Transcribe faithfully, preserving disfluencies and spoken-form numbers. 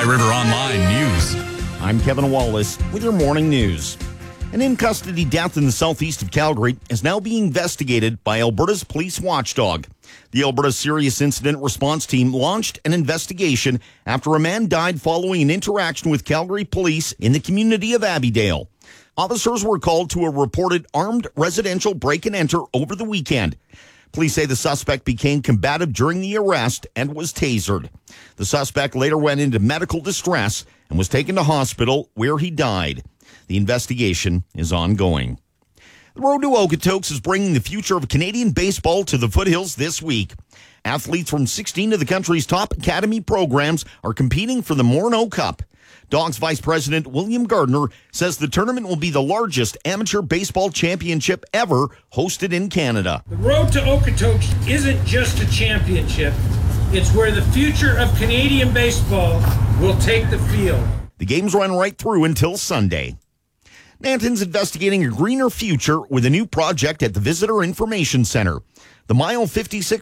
Ohio River Online News. I'm Kevin Wallace with your morning news. An in-custody death in the southeast of Calgary is now being investigated by Alberta's police watchdog. The Alberta Serious Incident Response Team launched an investigation after a man died following an interaction with Calgary police in the community of Abbeydale. Officers were called to a reported armed residential break-and-enter over the weekend. Police say the suspect became combative during the arrest and was tasered. The suspect later went into medical distress and was taken to hospital where he died. The investigation is ongoing. The Road to Okotoks is bringing the future of Canadian baseball to the foothills this week. Athletes from sixteen of the country's top academy programs are competing for the Morneau Cup. Dogs Vice President William Gardner says the tournament will be the largest amateur baseball championship ever hosted in Canada. The Road to Okotoks isn't just a championship. It's where the future of Canadian baseball will take the field. The games run right through until Sunday. Nanton's investigating a greener future with a new project at the Visitor Information Center. The Mile fifty-six